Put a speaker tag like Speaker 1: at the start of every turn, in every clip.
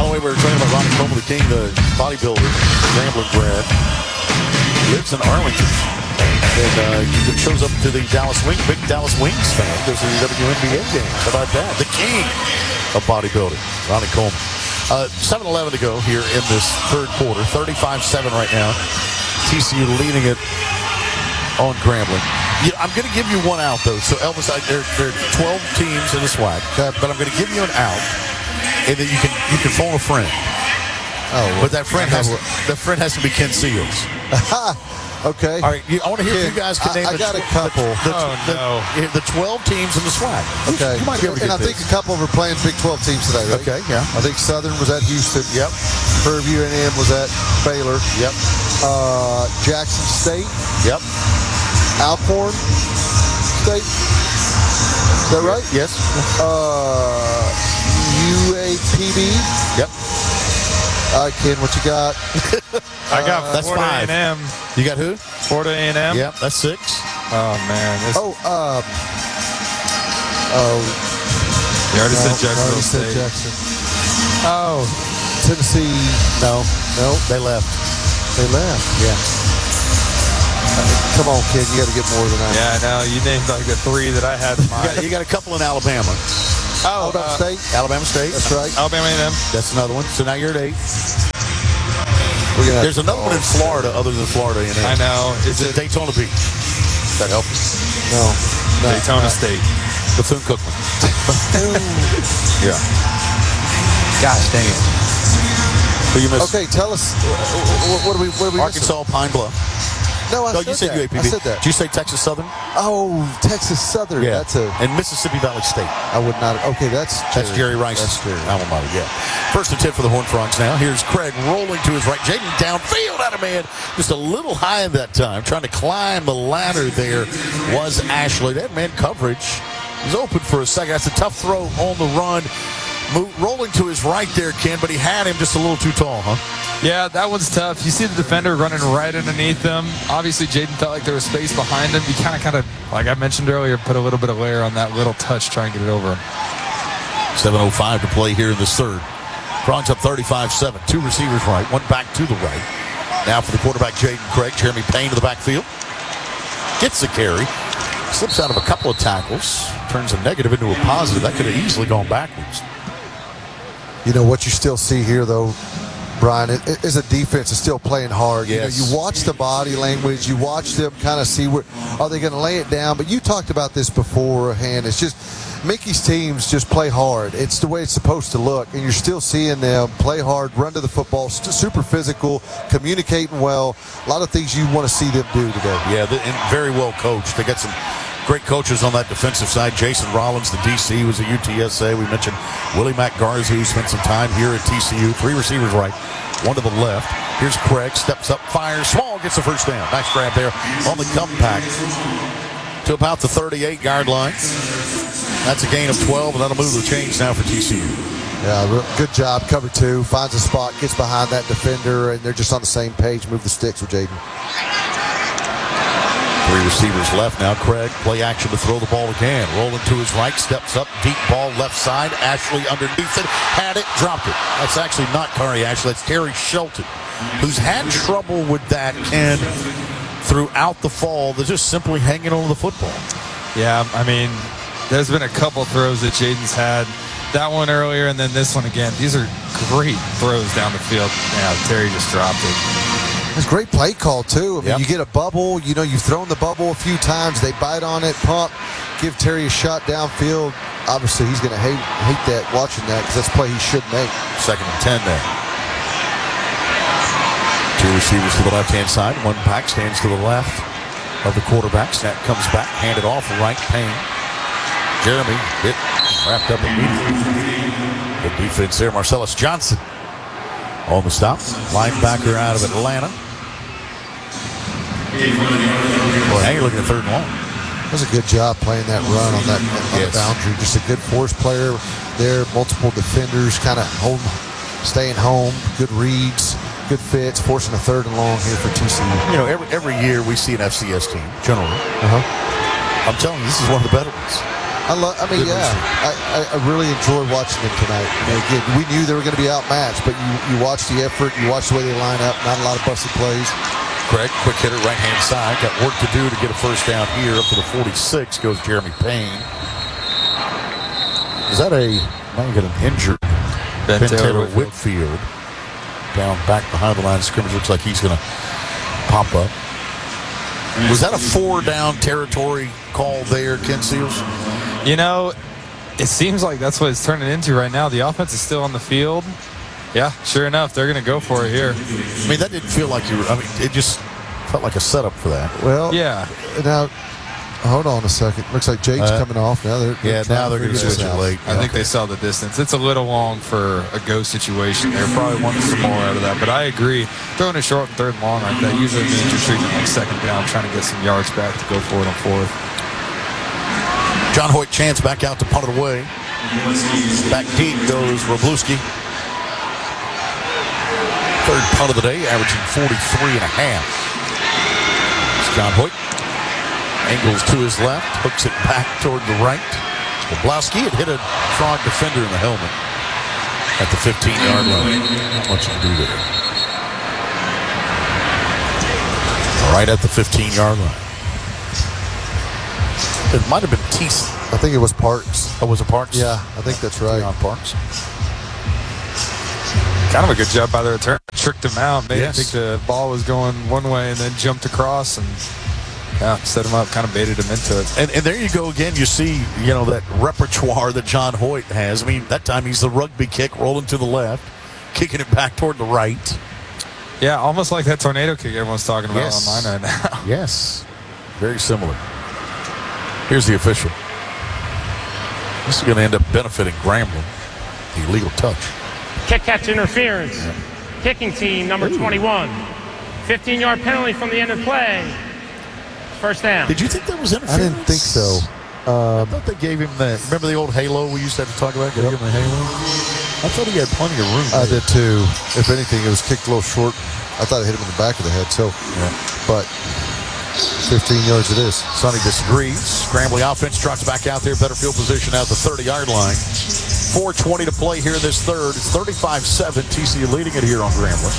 Speaker 1: By the way, we were talking about Ronnie Coleman, the king, the bodybuilder, Grambling grad. Lives in Arlington. And he shows up to the Dallas Wings, big Dallas Wings fan. Goes to the WNBA games. How about that? The king of bodybuilding, Ronnie Coleman. 7-11 to go here in this third quarter. 35-7 right now. TCU leading it on Grambling. I'm going to give you one out, though. So, Elvis, there are 12 teams in the SWAC, but I'm going to give you an out, and then you can phone a friend.
Speaker 2: Oh,
Speaker 1: but that friend has to be Ken Seals.
Speaker 2: Okay.
Speaker 1: All right. I want to hear if you guys can name
Speaker 2: I got a couple.
Speaker 1: The 12 teams in the SWAC.
Speaker 2: Okay.
Speaker 1: You might be able to get
Speaker 2: I think a couple of them are playing Big 12 teams today, right?
Speaker 1: Okay, yeah.
Speaker 2: I think Southern was at Houston.
Speaker 1: Yep.
Speaker 2: Prairie A&M was at Baylor.
Speaker 1: Yep.
Speaker 2: Jackson State.
Speaker 1: Yep.
Speaker 2: Alcorn State. Is that right?
Speaker 1: Yes.
Speaker 2: UAPB.
Speaker 1: Yep.
Speaker 2: All right, Ken, what you got?
Speaker 3: I got
Speaker 1: that's
Speaker 3: Florida
Speaker 1: 5.
Speaker 3: A&M.
Speaker 1: You got who?
Speaker 3: Florida A&M.
Speaker 1: Yep, that's 6.
Speaker 3: Oh man. You already said Jacksonville State.
Speaker 2: Jackson.
Speaker 3: Oh,
Speaker 2: Tennessee. No,
Speaker 1: They left.
Speaker 2: Yeah. Come on, kid. You got to get more than that.
Speaker 3: yeah. No, you named like the 3 that I had in mind.
Speaker 1: You got a couple in Alabama.
Speaker 2: Alabama State.
Speaker 1: Alabama State.
Speaker 2: That's right.
Speaker 3: Alabama A&M.
Speaker 1: That's another one. So now you're at 8.
Speaker 2: There's
Speaker 1: There's another one in Florida other than Florida A&M.
Speaker 3: I know.
Speaker 1: Is it Daytona Beach? Does that help you?
Speaker 2: No.
Speaker 3: Daytona State.
Speaker 1: Bethune-Cookman. Yeah.
Speaker 3: Gosh dang it.
Speaker 1: Who you missed?
Speaker 2: Okay, tell us. What are we
Speaker 1: Arkansas Pine Bluff.
Speaker 2: No, I
Speaker 1: You said
Speaker 2: that.
Speaker 1: UAPB.
Speaker 2: I said that.
Speaker 1: Did you say Texas Southern?
Speaker 2: Oh, Texas Southern.
Speaker 1: Yeah.
Speaker 2: That's
Speaker 1: and Mississippi Valley State.
Speaker 2: I would not. Okay, that's
Speaker 1: Jerry Rice's
Speaker 2: That's Jerry.
Speaker 1: alma mater. Yeah. First and 10 for the Horned Frogs now. Here's Craig rolling to his right. Jaden downfield out of man. Just a little high that time. Trying to climb the ladder there was Ashley. That man coverage is open for a second. That's a tough throw on the run. Rolling to his right there, Ken, but he had him just a little too tall, huh?
Speaker 3: Yeah, that one's tough. You see the defender running right underneath him. Obviously, Jaden felt like there was space behind him. You kind of, like I mentioned earlier, put a little bit of layer on that little touch, try and get it over him.
Speaker 1: 7:05 to play here in this third. Frogs up 35-7. 2 receivers right, 1 back to the right. Now for the quarterback, Jaden Craig. Jeremy Payne to the backfield. Gets the carry. Slips out of a couple of tackles. Turns a negative into a positive. That could have easily gone backwards.
Speaker 2: You know what you still see here, though, Brian, is a defense is still playing hard.
Speaker 1: Yes.
Speaker 2: You watch the body language. You watch them kind of see where are they going to lay it down. But you talked about this beforehand. It's just Mickey's teams just play hard. It's the way it's supposed to look, and you're still seeing them play hard, run to the football, super physical, communicating well. A lot of things you want to see them do today.
Speaker 1: Yeah, and very well coached. They got some great coaches on that defensive side. Jason Rollins, the DC, was at UTSA. We mentioned Willie Mack Garza, who spent some time here at TCU. 3 receivers right, 1 to the left. Here's Craig, steps up, fires. Small gets the first down. Nice grab there on the comeback to about the 38-yard line. That's a gain of 12, and that'll move the chains now for TCU.
Speaker 2: Yeah, good job. Cover 2, finds a spot, gets behind that defender, and they're just on the same page. Move the sticks with Jaden.
Speaker 1: 3 receivers left now. Craig, play action to throw the ball again. Rolling to his right, steps up, deep ball left side. Ashley underneath it, had it, dropped it. That's actually not Kari Ashley, that's Terry Shelton, who's had trouble with that, Ken, throughout the fall. They're just simply hanging on to the football.
Speaker 3: Yeah, I mean, there's been a couple throws that Jaden's had. That one earlier and then this one again. These are great throws down the field. Yeah, Terry just dropped it.
Speaker 2: It's a great play call, too. I mean,
Speaker 1: Yep.
Speaker 2: You get a bubble. You know, you've thrown the bubble a few times. They bite on it, pump, give Terry a shot downfield. Obviously, he's going to hate that, watching that, because that's a play he should make.
Speaker 1: 2nd and 10 there. 2 receivers to the left-hand side. 1 back stands to the left of the quarterback. Snap comes back, handed off right, Payne. Jeremy hit, wrapped up immediately. Good defense there. Marcellus Johnson on the stop. Linebacker out of Atlanta. Boy, now you're looking at 3rd and long.
Speaker 2: That was a good job playing that run on that
Speaker 1: Yes.
Speaker 2: boundary. Just a good force player there. Multiple defenders kind of staying home. Good reads, good fits, forcing a 3rd and long here for TCU.
Speaker 1: You know, every year we see an FCS team, generally. I'm telling you, this is one of the better ones.
Speaker 2: I really enjoy watching them tonight. Again, we knew they were going to be outmatched, but you watch the effort, you watch the way they line up. Not a lot of busted plays.
Speaker 1: Greg, quick hitter, right-hand side. Got work to do to get a first down here. Up to the 46 goes Jeremy Payne. Is that now you got an injured Ben Taylor Whitfield down back behind the line of scrimmage. Looks like he's going to pop up. Was that a 4-down territory call there, Ken Seals?
Speaker 3: It seems like that's what it's turning into right now. The offense is still on the field. Yeah, sure enough, they're going to go for it here.
Speaker 1: I mean, that didn't feel like it just felt like a setup for that.
Speaker 2: Well,
Speaker 3: yeah.
Speaker 2: Now, hold on a second. Looks like Jake's coming off. Now they're
Speaker 1: going to switch it late.
Speaker 3: I think they saw the distance. It's a little long for a go situation. They're probably wanting some more out of that. But I agree. Throwing it short and third and long like that usually means you're treating it like second down, trying to get some yards back to go for it on fourth.
Speaker 1: John Hoyt chance back out to punt it away. Back deep goes Wroblewski. Third punt of the day, averaging 43.5. It's John Hoyt. Angles to his left, hooks it back toward the right. Wroblewski had hit a strong defender in the helmet at the 15-yard line. Not much to do there. Right at the 15-yard line. It might have been Teese.
Speaker 2: I think it was Parks.
Speaker 1: Oh, was it Parks?
Speaker 2: Yeah, I think that's right.
Speaker 1: On Parks.
Speaker 3: Kind of a good job by the return. Tricked him out. Made him
Speaker 1: Yes.
Speaker 3: think the ball was going one way and then jumped across and set him up, kind of baited him into it.
Speaker 1: And there you go again. You see, that repertoire that John Hoyt has. I mean, that time he's the rugby kick rolling to the left, kicking it back toward the right.
Speaker 3: Yeah, almost like that tornado kick everyone's talking about online right now.
Speaker 1: Yes. Very similar. Here's the official. This is going to end up benefiting Grambling. The illegal touch.
Speaker 4: Kick catch interference. Kicking team number 21. 15-yard penalty from the end of play. First down.
Speaker 1: Did you think that was interference?
Speaker 2: I didn't think so.
Speaker 1: I thought they gave him the. Remember the old halo we used to have to talk about? Give him the halo. I thought he had plenty of room.
Speaker 2: I did too. If anything, it was kicked a little short. I thought it hit him in the back of the head. But 15 yards it is.
Speaker 1: Sonny disagrees. Grambling offense trots back out there. Better field position out the 30-yard line. 4:20 to play here in this third. It's 35-7. TCU leading it here on Grambling.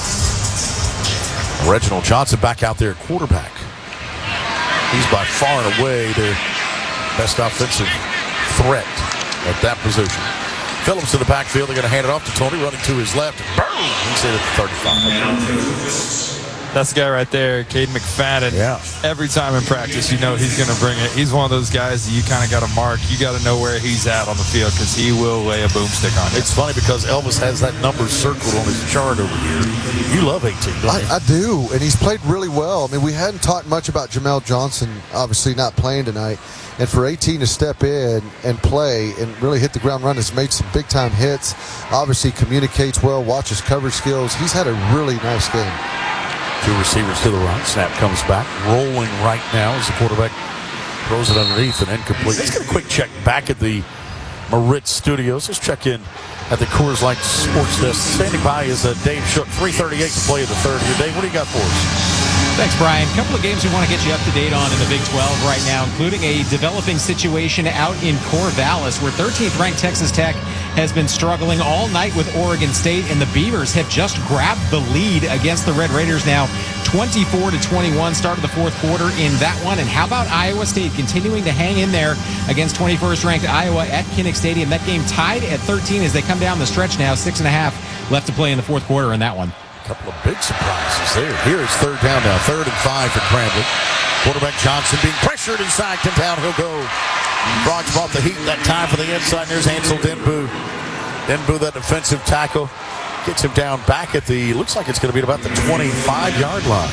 Speaker 1: Reginald Johnson back out there at quarterback. He's by far and away their best offensive threat at that position. Phillips in the backfield. They're going to hand it off to Tony, running to his left. Boom! He's hit at the 35.
Speaker 3: That's the guy right there, Caden McFadden.
Speaker 1: Yeah.
Speaker 3: Every time in practice, he's going to bring it. He's one of those guys that you kind of got to mark. You got to know where he's at on the field because he will lay a boomstick on you.
Speaker 1: It's funny because Elvis has that number circled on his chart over here. You love 18, don't you?
Speaker 2: I do, and he's played really well. I mean, we hadn't talked much about Jamel Johnson, obviously not playing tonight. And for 18 to step in and play and really hit the ground running, has made some big-time hits. Obviously communicates well, watches coverage skills. He's had a really nice game.
Speaker 1: Two receivers to the right. Snap comes back. Rolling right now as the quarterback throws it underneath and incomplete. Let's get a quick check back at the Moritz Studios. Let's check in at the Coors Light Sports Desk. Standing by is Dave Shook. 3:38 to play in the third here. Dave, what do you got for us?
Speaker 5: Thanks, Brian. A couple of games we want to get you up to date on in the Big 12 right now, including a developing situation out in Corvallis, where 13th ranked Texas Tech has been struggling all night with Oregon State, and the Beavers have just grabbed the lead against the Red Raiders now, 24-21, start of the fourth quarter in that one. And how about Iowa State continuing to hang in there against 21st ranked Iowa at Kinnick Stadium? That game tied at 13 as they come down the stretch now, 6.5 left to play in the fourth quarter in that one.
Speaker 1: Couple of big surprises there. Here is third down now. 3rd and 5 for Grambling. Quarterback Johnson being pressured inside. Down he'll go. Frogs brought the heat that time for the inside. There's Ansel Denbu. Denbu, that defensive tackle, gets him down back at the, looks like it's going to be at about the 25-yard line.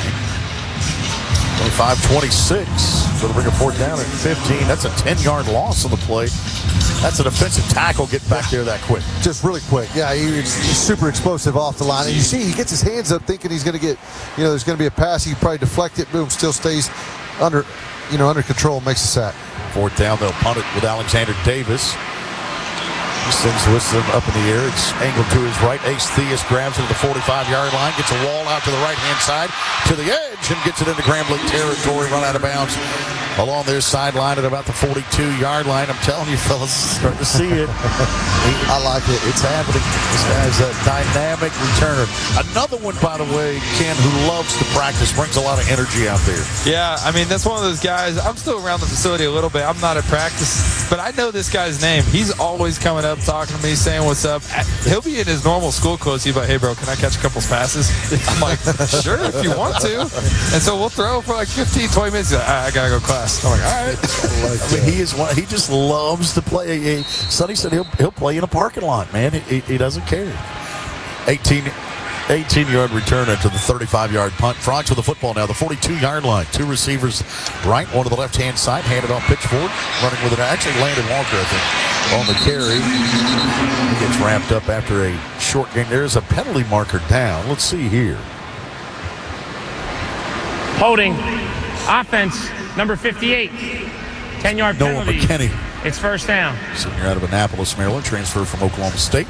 Speaker 1: 25-26. So to bring a fourth down at 15. That's a 10-yard loss on the play. That's a defensive tackle getting back there that quick.
Speaker 2: Just really quick. Yeah, he's super explosive off the line. And you see he gets his hands up thinking he's going to get, there's going to be a pass. He can probably deflect it. Boom, still stays under control, makes a sack.
Speaker 1: Fourth down, they'll punt it with Alexander Davis. He sends Wisdom up in the air. It's angled to his right. Ace Theus grabs it at the 45-yard line, gets a wall out to the right-hand side, to the edge, and gets it into Grambling territory, run out of bounds along their sideline at about the 42-yard line. I'm telling you, fellas, starting to see it.
Speaker 2: I like it.
Speaker 1: It's happening. This guy's a dynamic returner. Another one, by the way, Ken, who loves to practice, brings a lot of energy out there.
Speaker 3: Yeah, I mean, that's one of those guys. I'm still around the facility a little bit. I'm not at practice, but I know this guy's name. He's always coming up, talking to me, saying what's up. He'll be in his normal school clothes. He's like, hey, bro, can I catch a couple passes? I'm like, sure, if you want to. And so we'll throw for like 15, 20 minutes. He's like, I got to go to class. I'm like, all right.
Speaker 1: I mean, he just loves to play. Sonny said he'll play in a parking lot, man. He doesn't care. 18-yard return into the 35-yard punt. Frogs with the football now, the 42-yard line. Two receivers right, one to the left-hand side, handed off pitch forward, running with it. Actually, Landon Walker, I think, on the carry. He gets wrapped up after a short game. There's a penalty marker down. Let's see here.
Speaker 4: Holding. Offense, number 58. 10-yard
Speaker 1: Noah
Speaker 4: penalty.
Speaker 1: McKinney,
Speaker 4: It's first down.
Speaker 1: senior out of Annapolis, Maryland, transfer from Oklahoma State.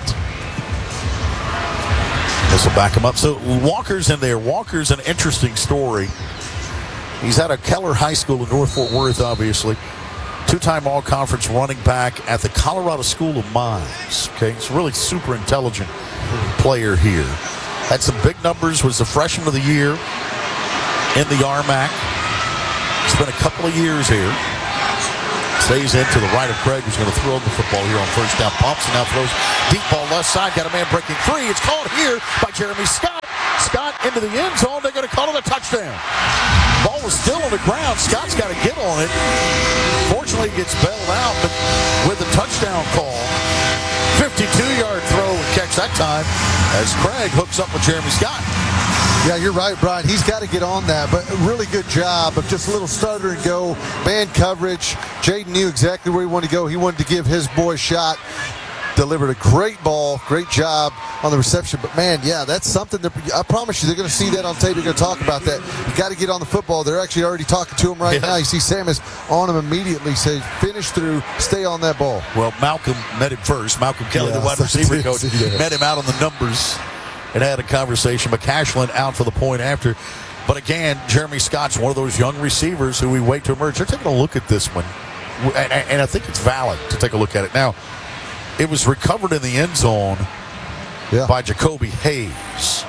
Speaker 1: This will back him up. So Walker's in there. Walker's an interesting story. He's out of Keller High School in North Fort Worth, obviously. Two-time all-conference running back at the Colorado School of Mines. Okay, he's a really super intelligent player here. Had some big numbers, was the freshman of the year in the RMAC. Spent a couple of years here. Stays in to the right of Craig, who's going to throw the football here on first down. Pumps and now throws deep ball left side. Got a man breaking free. It's called here by Jeremy Scott. Scott into the end zone. They're going to call it a touchdown. Ball was still on the ground. Scott's got to get on it. Fortunately, he gets bailed out, but with the touchdown call, 52-yard throw and catch that time as Craig hooks up with Jeremy Scott.
Speaker 2: Yeah, you're right, Brian. He's got to get on that, but a really good job of just a little stutter and go, man coverage. Jaden knew exactly where he wanted to go. He wanted to give his boy a shot. Delivered a great ball, great job on the reception. But, man, yeah, that's something that I promise you they're going to see that on tape. They're going to talk about that. You got to get on the football. They're actually already talking to him right now. You see Samus on him immediately, says, finish through, stay on that ball.
Speaker 1: Well, Malcolm met him first. Malcolm Kelly, the wide receiver coach, met him out on the numbers and had a conversation. McCashlin out for the point after. But, again, Jeremy Scott's one of those young receivers who we wait to emerge. They're taking a look at this one, and I think it's valid to take a look at it. Now, it was recovered in the end zone by Jacoby Hayes.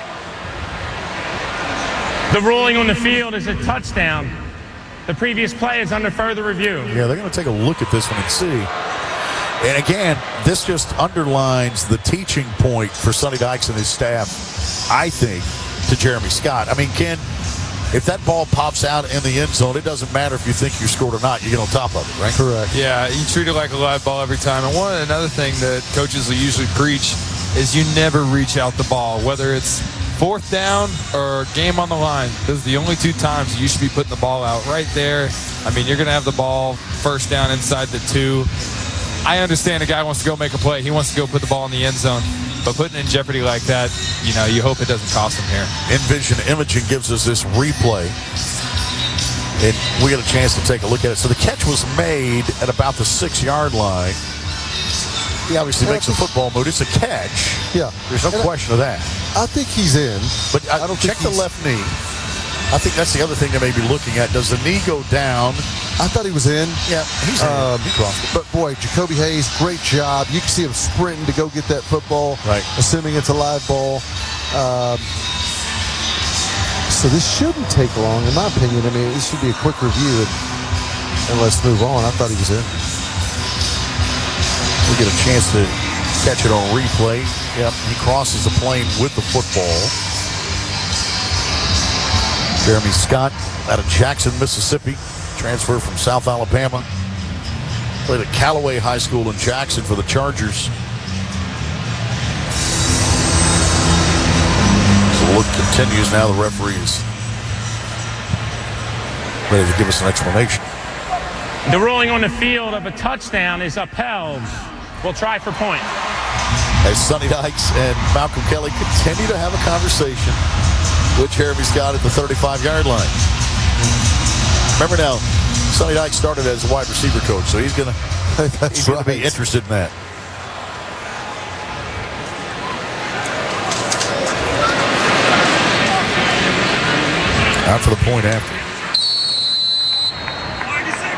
Speaker 4: The ruling on the field is a touchdown. The previous play is under further review.
Speaker 1: Yeah, they're going to take a look at this one and see. And again, this just underlines the teaching point for Sonny Dykes and his staff, I think, to Jeremy Scott. I mean, Ken, if that ball pops out in the end zone, it doesn't matter if you think you scored or not. You get on top of it, right?
Speaker 2: Correct.
Speaker 3: Yeah, you treat it like a live ball every time. And another thing that coaches will usually preach is you never reach out the ball, whether it's fourth down or game on the line. Those are the only two times you should be putting the ball out right there. I mean, you're going to have the ball first down inside the 2. I understand a guy wants to go make a play. He wants to go put the ball in the end zone. But putting it in jeopardy like that, you hope it doesn't cost him here.
Speaker 1: Envision Imaging gives us this replay. And we got a chance to take a look at it. So the catch was made at about the 6-yard line. He obviously makes a football move. It's a catch.
Speaker 2: Yeah.
Speaker 1: There's no question of that.
Speaker 2: I think he's in.
Speaker 1: But I don't check the left knee. I think that's the other thing they may be looking at. Does the knee go down?
Speaker 2: I thought he was in.
Speaker 1: Yeah, he's in. He crossed it.
Speaker 2: But, boy, Jacoby Hayes, great job. You can see him sprinting to go get that football,
Speaker 1: right?
Speaker 2: Assuming it's a live ball. So this shouldn't take long, in my opinion. I mean, this should be a quick review, and let's move on. I thought he was in.
Speaker 1: We get a chance to catch it on replay. Yep, he crosses the plane with the football. Jeremy Scott out of Jackson, Mississippi, transfer from South Alabama. Played at Callaway High School in Jackson for the Chargers. So the look continues now. The referee is ready to give us an explanation.
Speaker 4: The ruling on the field of a touchdown is upheld. We'll try for point.
Speaker 1: As Sonny Dykes and Malcolm Kelly continue to have a conversation with Jeremy Scott at the 35-yard line. Remember now, Sonny Dykes started as a wide receiver coach, so he's going to be interested in that. Out for the point after.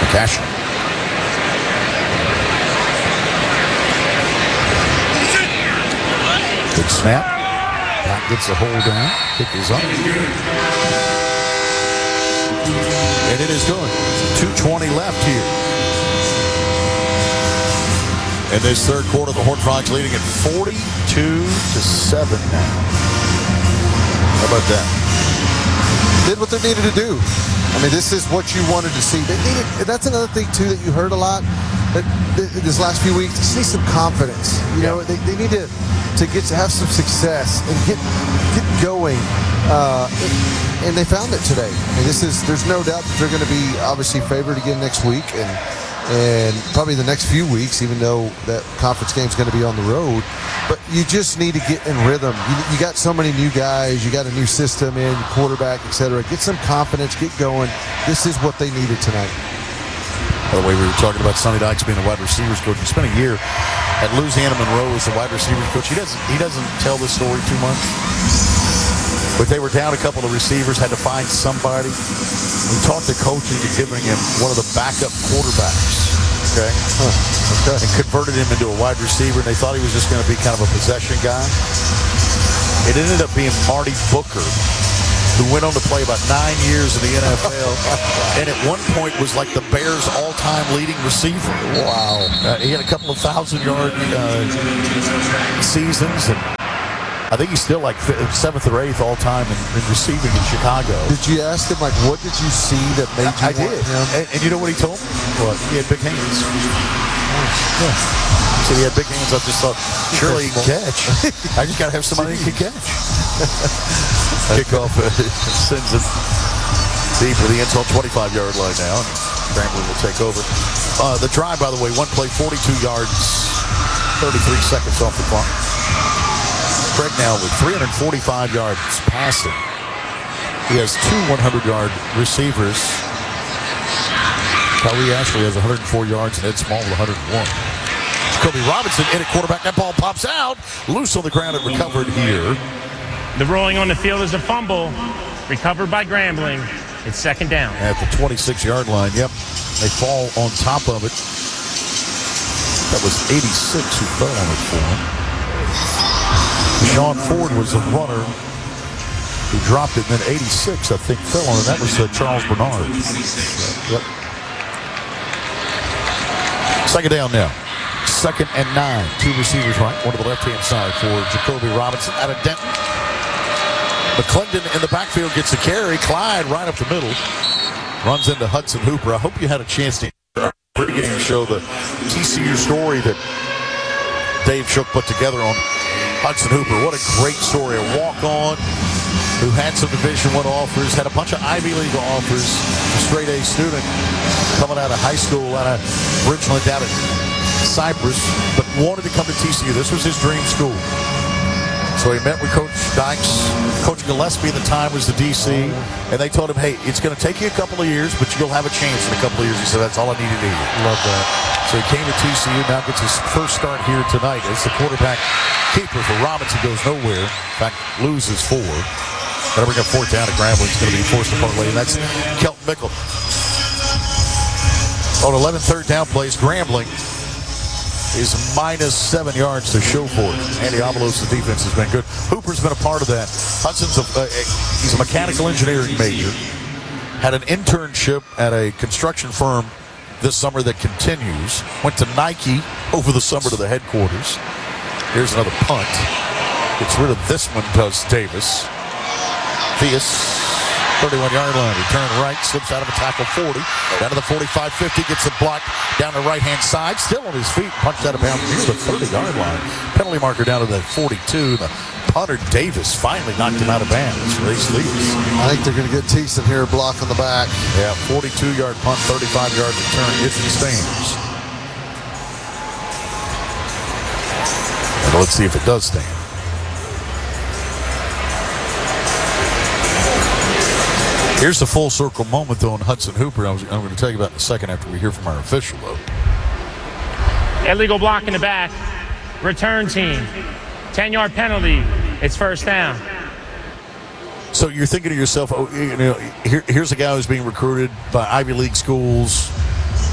Speaker 1: McCashin. Good snap. Black gets the hold down. Kick is up. And it is good. 2:20 left here. In this third quarter, the Horned Frogs leading at 42-7 now. How about that?
Speaker 2: Did what they needed to do. I mean, this is what you wanted to see. They needed, that's another thing, too, that you heard a lot this last few weeks. They just need some confidence. You know, they need to have some success and get going. And they found it today. And there's no doubt that they're going to be obviously favored again next week and probably the next few weeks, even though that conference game is going to be on the road. But you just need to get in rhythm. You got so many new guys. You got a new system in, quarterback, et cetera. Get some confidence. Get going. This is what they needed tonight.
Speaker 1: By the way, we were talking about Sonny Dykes being the wide receivers coach. He spent a year at Louisiana Monroe as the wide receivers coach. He doesn't tell this story too much. But they were down a couple of receivers, had to find somebody. We talked to coaching to giving him one of the backup quarterbacks, okay? And converted him into a wide receiver, and they thought he was just going to be kind of a possession guy. It ended up being Marty Booker, who went on to play about 9 years in the NFL, and at one point was like the Bears' all-time leading receiver.
Speaker 2: Wow.
Speaker 1: He had a couple of 1,000-yard seasons, and I think he's still like 7th or 8th all-time in receiving in Chicago.
Speaker 2: Did you ask him, like, what did you see that made you want him?
Speaker 1: And you know what he told me? What? He had big hands. Yeah. So he had big hands. I just thought, surely he can catch. I just got to have somebody who can catch. Kickoff sends it deep for the end zone, 25-yard line now. Grambling will take over. The drive, by the way, one play, 42 yards, 33 seconds off the clock. Craig now with 345 yards passing. He has two 100-yard receivers. Kyrie Ashley has 104 yards, and Ed Small with 101. Jacoby Robinson in at quarterback. That ball pops out. Loose on the ground and recovered here.
Speaker 4: The rolling on the field is a fumble. Recovered by Grambling. It's second down.
Speaker 1: At the 26-yard line, yep. They fall on top of it. That was 86 who fell on it for him. Sean Ford was the runner who dropped it, and then 86, I think, fell on it. That was Charles Bernard. Yep. Second down now. 2nd and 9. Two receivers right, one to the left-hand side for Jacoby Robinson out of Denton. McClendon in the backfield gets a carry. Clyde right up the middle. Runs into Hudson Hooper. I hope you had a chance to pregame show the TCU story that Dave Shook put together on Hudson Hooper. What a great story. A walk-on who had some Division I offers, had a bunch of Ivy League offers, a straight-A student coming out of high school, originally down at Cypress, but wanted to come to TCU. This was his dream school. So he met with Coach Dykes. Coach Gillespie at the time was the DC, and they told him, hey, it's going to take you a couple of years, but you'll have a chance in a couple of years. He said, that's all I needed to hear. Love that. So he came to TCU, now gets his first start here tonight as the quarterback keeper for Robinson. Goes nowhere. In fact, loses 4. Got to bring up 4th down to Grambling. It's going to be forced to parlay, and that's Kelton Mickle. On 11 third down plays, Grambling is -7 yards to show for it. Andy Avalos, the defense has been good. Hooper's been a part of that. Hudson's he's a mechanical engineering major. Had an internship at a construction firm this summer that continues. Went to Nike over the summer to the headquarters. Here's another punt. Gets rid of this one, does Davis. Theus, 31-yard line. Return right, slips out of a tackle 40. Down to the 45-50, gets a block down the right-hand side. Still on his feet, punched out of bounds near the 30-yard line. Penalty marker down to the 42. The punter, Davis, finally knocked him out of bounds. Race leads.
Speaker 2: I think they're going to get Teason here, block on the back.
Speaker 1: Yeah, 42-yard punt, 35-yard return if he stands. And let's see if it does stand. Here's the full circle moment, though, on Hudson Hooper. I'm going to tell you about in a second after we hear from our official, though.
Speaker 4: Illegal block in the back. Return team. 10-yard penalty. It's first down.
Speaker 1: So you're thinking to yourself, oh, here's a guy who's being recruited by Ivy League schools,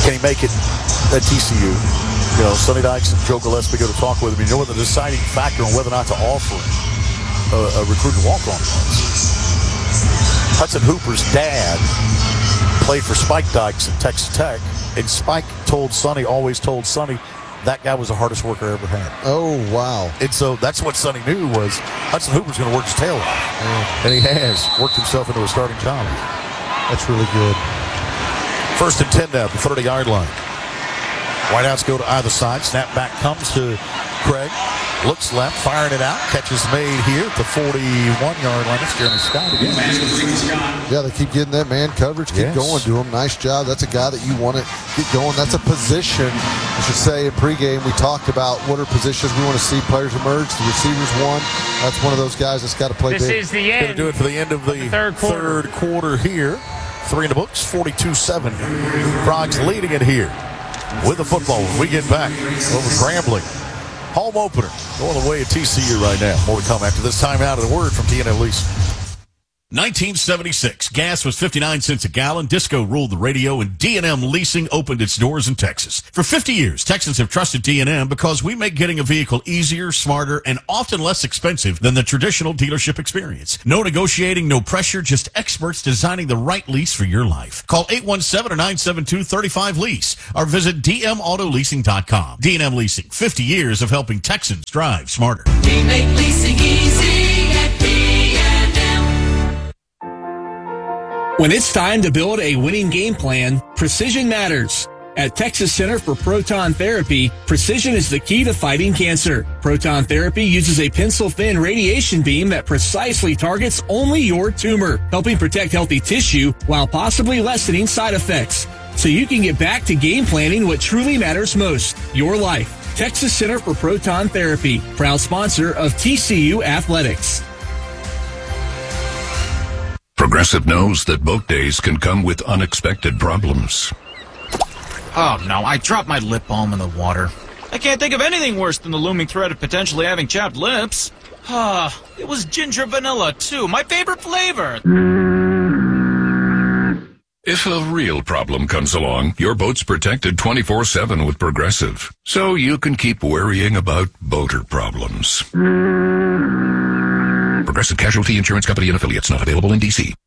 Speaker 1: Can he make it at TCU? You know, Sonny Dykes and Joe Gillespie go to talk with him. You know what the deciding factor on whether or not to offer a recruiting walk-on was? Hudson Hooper's dad played for Spike Dykes at Texas Tech, and Spike always told Sonny, that guy was the hardest worker I ever had.
Speaker 2: Oh, wow.
Speaker 1: And so that's what Sonny knew was Hudson Hooper's going to work his tail off. And he has worked himself into a starting job.
Speaker 2: That's really good.
Speaker 1: 1st and 10 now at the 30-yard line. Whiteouts go to either side. Snap back comes to Craig. Looks left, firing it out. Catch is made here at the 41-yard line. It's Jeremy Scott again.
Speaker 2: Yeah, they keep getting that man coverage. Keep going to him. Nice job. That's a guy that you want to get going. That's a position. I should say in pregame we talked about what are positions we want to see players emerge. The receiver's one. That's one of those guys that's got to play
Speaker 4: This
Speaker 2: big.
Speaker 4: is the end.
Speaker 1: Going to do it for the end of the third quarter here. 3 in the books, 42-7. Frogs leading it here with the football when we get back over Grambling. Home opener going the way of TCU right now. More to come after this timeout of the word from TNM Leasing.
Speaker 6: 1976, gas was 59 cents a gallon, disco ruled the radio, and D&M Leasing opened its doors in Texas. For 50 years, Texans have trusted D&M because we make getting a vehicle easier, smarter, and often less expensive than the traditional dealership experience. No negotiating, no pressure, just experts designing the right lease for your life. Call 817-972-35-LEASE or visit dmautoleasing.com. D&M Leasing, 50 years of helping Texans drive smarter.
Speaker 7: We make leasing easy at D&M.
Speaker 8: When it's time to build a winning game plan, precision matters. At Texas Center for Proton Therapy, precision is the key to fighting cancer. Proton therapy uses a pencil-thin radiation beam that precisely targets only your tumor, helping protect healthy tissue while possibly lessening side effects. So you can get back to game planning what truly matters most, your life. Texas Center for Proton Therapy, proud sponsor of TCU Athletics.
Speaker 9: Progressive knows that boat days can come with unexpected problems.
Speaker 10: Oh no, I dropped my lip balm in the water. I can't think of anything worse than the looming threat of potentially having chapped lips. It was ginger vanilla too, my favorite flavor.
Speaker 9: If a real problem comes along, your boat's protected 24/7 with Progressive, so you can keep worrying about boater problems. Progressive Casualty Insurance Company and affiliates, not available in D.C.